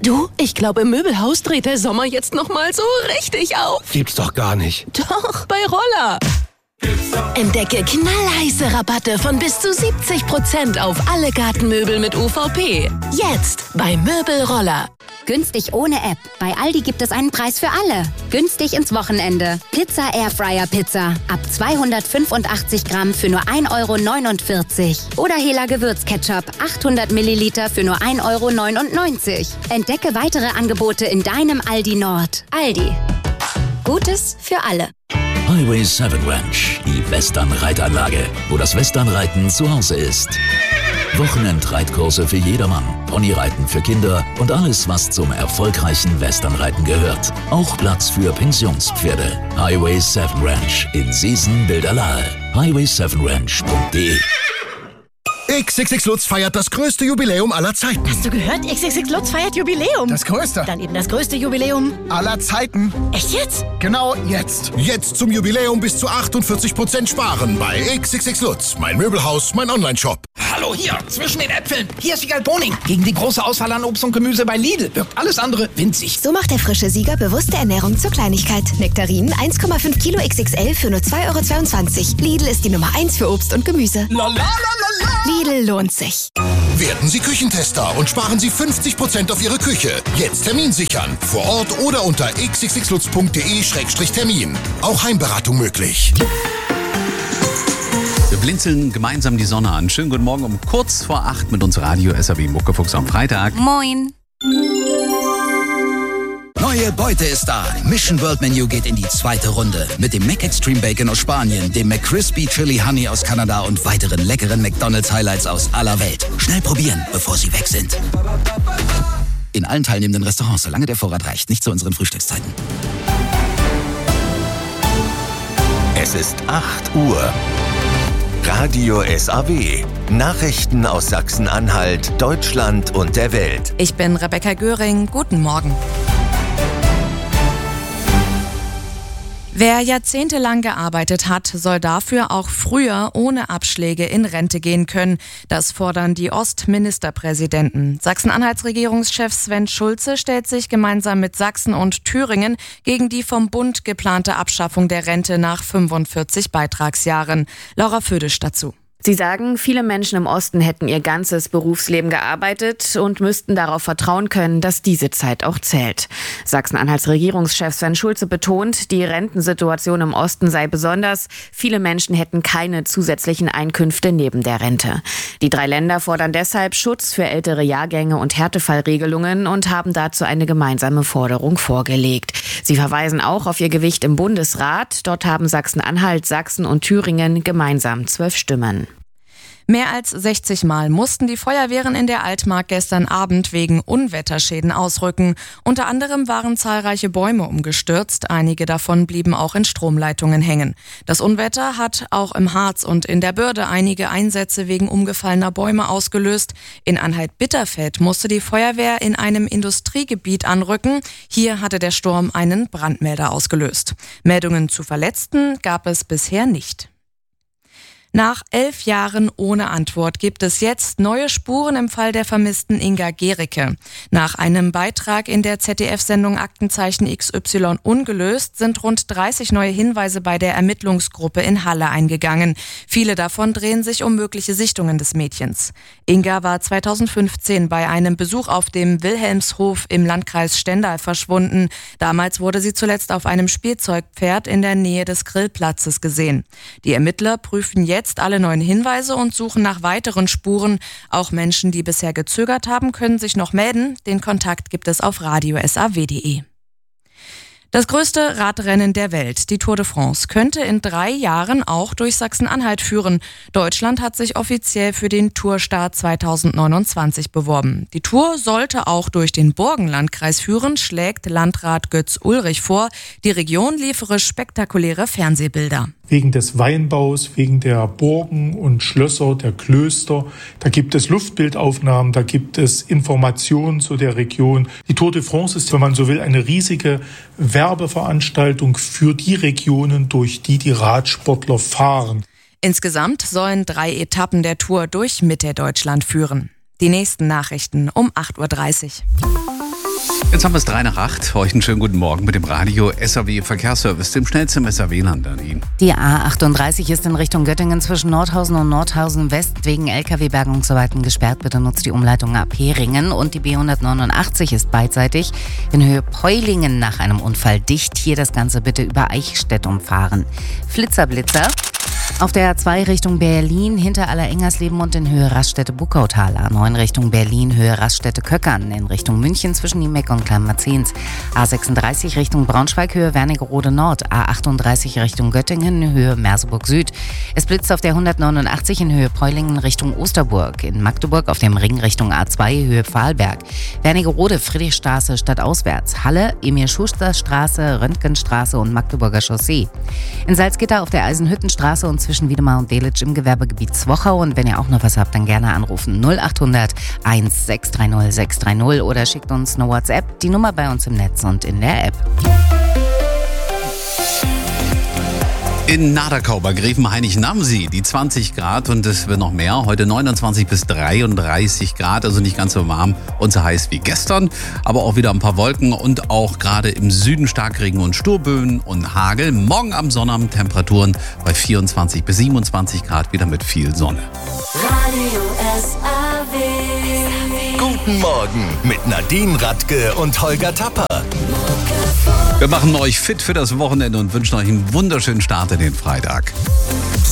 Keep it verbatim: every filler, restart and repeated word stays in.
Du, ich glaube, im Möbelhaus dreht der Sommer jetzt nochmal so richtig auf. Gibt's doch gar nicht. Doch, bei Roller. Entdecke knallheiße Rabatte von bis zu siebzig Prozent auf alle Gartenmöbel mit U V P. Jetzt bei Möbelroller. Günstig ohne App. Bei Aldi gibt es einen Preis für alle. Günstig ins Wochenende. Pizza Airfryer Pizza. Ab zweihundertfünfundachtzig Gramm für nur ein Euro neunundvierzig. Oder Hela Gewürzketchup. achthundert Milliliter für nur ein Euro neunundneunzig. Entdecke weitere Angebote in deinem Aldi Nord. Aldi. Gutes für alle. Highway sieben Ranch, die Western-Reitanlage, wo das Westernreiten zu Hause ist. Wochenendreitkurse für jedermann, Ponyreiten für Kinder und alles, was zum erfolgreichen Westernreiten gehört. Auch Platz für Pensionspferde. Highway sieben Ranch in Seesen-Bilderlahe. highway sieben ranch punkt de. X X X Lutz feiert das größte Jubiläum aller Zeiten. Hast du gehört? X X X Lutz feiert Jubiläum. Das größte. Dann eben das größte Jubiläum aller Zeiten. Echt jetzt? Genau jetzt. Jetzt zum Jubiläum bis zu achtundvierzig Prozent sparen bei X X X Lutz. Mein Möbelhaus, mein Online-Shop. Hallo hier, zwischen den Äpfeln. Hier ist Wiegald Boning. Gegen die große Auswahl an Obst und Gemüse bei Lidl wirkt alles andere winzig. So macht der frische Sieger bewusste Ernährung zur Kleinigkeit. Nektarinen eins Komma fünf Kilo X X L für nur zwei Euro zweiundzwanzig. Lidl ist die Nummer eins für Obst und Gemüse. Lalalala. Lidl lohnt sich. Werden Sie Küchentester und sparen Sie fünfzig Prozent auf Ihre Küche. Jetzt Termin sichern. Vor Ort oder unter x x x lutz punkt de Schrägstrich Termin. Auch Heimberatung möglich. Wir blinzeln gemeinsam die Sonne an. Schönen guten Morgen um kurz vor acht mit uns Radio S A W Muckefuchs am Freitag. Moin. Neue Beute ist da. Mission World Menu geht in die zweite Runde. Mit dem Mac Extreme Bacon aus Spanien, dem McCrispy Chili Honey aus Kanada und weiteren leckeren McDonald's Highlights aus aller Welt. Schnell probieren, bevor sie weg sind. In allen teilnehmenden Restaurants, solange der Vorrat reicht. Nicht zu unseren Frühstückszeiten. Es ist acht Uhr. Radio S A W. Nachrichten aus Sachsen-Anhalt, Deutschland und der Welt. Ich bin Rebecca Göring. Guten Morgen. Wer jahrzehntelang gearbeitet hat, soll dafür auch früher ohne Abschläge in Rente gehen können. Das fordern die Ostministerpräsidenten. Sachsen-Anhalts Regierungschef Sven Schulze stellt sich gemeinsam mit Sachsen und Thüringen gegen die vom Bund geplante Abschaffung der Rente nach fünfundvierzig Beitragsjahren. Laura Födisch dazu. Sie sagen, viele Menschen im Osten hätten ihr ganzes Berufsleben gearbeitet und müssten darauf vertrauen können, dass diese Zeit auch zählt. Sachsen-Anhalts Regierungschef Sven Schulze betont, die Rentensituation im Osten sei besonders. Viele Menschen hätten keine zusätzlichen Einkünfte neben der Rente. Die drei Länder fordern deshalb Schutz für ältere Jahrgänge und Härtefallregelungen und haben dazu eine gemeinsame Forderung vorgelegt. Sie verweisen auch auf ihr Gewicht im Bundesrat. Dort haben Sachsen-Anhalt, Sachsen und Thüringen gemeinsam zwölf Stimmen. Mehr als sechzig Mal mussten die Feuerwehren in der Altmark gestern Abend wegen Unwetterschäden ausrücken. Unter anderem waren zahlreiche Bäume umgestürzt, einige davon blieben auch in Stromleitungen hängen. Das Unwetter hat auch im Harz und in der Börde einige Einsätze wegen umgefallener Bäume ausgelöst. In Anhalt-Bitterfeld musste die Feuerwehr in einem Industriegebiet anrücken. Hier hatte der Sturm einen Brandmelder ausgelöst. Meldungen zu Verletzten gab es bisher nicht. Nach elf Jahren ohne Antwort gibt es jetzt neue Spuren im Fall der vermissten Inga Gericke. Nach einem Beitrag in der Z D F-Sendung Aktenzeichen X Y ungelöst sind rund dreißig neue Hinweise bei der Ermittlungsgruppe in Halle eingegangen. Viele davon drehen sich um mögliche Sichtungen des Mädchens. Inga war zweitausendfünfzehn bei einem Besuch auf dem Wilhelmshof im Landkreis Stendal verschwunden. Damals wurde sie zuletzt auf einem Spielzeugpferd in der Nähe des Grillplatzes gesehen. Die Ermittler prüfen jetzt Jetzt alle neuen Hinweise und suchen nach weiteren Spuren. Auch Menschen, die bisher gezögert haben, können sich noch melden. Den Kontakt gibt es auf radio s a w punkt de. Das größte Radrennen der Welt, die Tour de France, könnte in drei Jahren auch durch Sachsen-Anhalt führen. Deutschland hat sich offiziell für den Tourstart zweitausendneunundzwanzig beworben. Die Tour sollte auch durch den Burgenlandkreis führen, schlägt Landrat Götz Ulrich vor. Die Region liefere spektakuläre Fernsehbilder. Wegen des Weinbaus, wegen der Burgen und Schlösser, der Klöster. Da gibt es Luftbildaufnahmen, da gibt es Informationen zu der Region. Die Tour de France ist, wenn man so will, eine riesige Werbeveranstaltung für die Regionen, durch die die Radsportler fahren. Insgesamt sollen drei Etappen der Tour durch Mitteldeutschland führen. Die nächsten Nachrichten um acht Uhr dreißig. Jetzt haben wir es drei nach acht. Heute einen schönen guten Morgen mit dem Radio S A W Verkehrsservice, dem schnellsten S A W-Land an Ihnen. Die A achtunddreißig ist in Richtung Göttingen zwischen Nordhausen und Nordhausen West wegen L K W-Bergungsarbeiten gesperrt. Bitte nutzt die Umleitung ab Heringen. Und die B hundertneunundachtzig ist beidseitig in Höhe Peulingen nach einem Unfall dicht. Hier das Ganze bitte über Eichstätt umfahren. Flitzerblitzer. Auf der A zwei Richtung Berlin hinter Allerengersleben und in Höhe Raststätte-Buckautal. A neun Richtung Berlin, Höhe Raststätte-Köckern. In Richtung München zwischen Niemeck und Kleinmarzens. A sechsunddreißig Richtung Braunschweig, Höhe Wernigerode Nord. A achtunddreißig Richtung Göttingen, Höhe Merseburg Süd. Es blitzt auf der hundertneunundachtzig in Höhe Peulingen Richtung Osterburg. In Magdeburg auf dem Ring Richtung A zwei, Höhe Pfahlberg. Wernigerode, Friedrichstraße stadtauswärts. Halle, Emil-Schuster-Straße, Röntgenstraße und Magdeburger Chaussee. In Salzgitter auf der Eisenhüttenstraße und zwischen Wiedemar und Delitzsch im Gewerbegebiet Zwochau. Und wenn ihr auch noch was habt, dann gerne anrufen null achthundert eins sechs drei null sechs drei null oder schickt uns eine WhatsApp. Die Nummer bei uns im Netz und in der App. In Nadakau bei Gräfenhainich-Namsi die zwanzig Grad und es wird noch mehr. Heute neunundzwanzig bis dreiunddreißig Grad, also nicht ganz so warm und so heiß wie gestern. Aber auch wieder ein paar Wolken und auch gerade im Süden Starkregen und Sturböen und Hagel. Morgen am Sonnabend Temperaturen bei vierundzwanzig bis siebenundzwanzig Grad, wieder mit viel Sonne. Radio S A W. Guten Morgen mit Nadine Radke und Holger Tapper. Wir machen euch fit für das Wochenende und wünschen euch einen wunderschönen Start in den Freitag.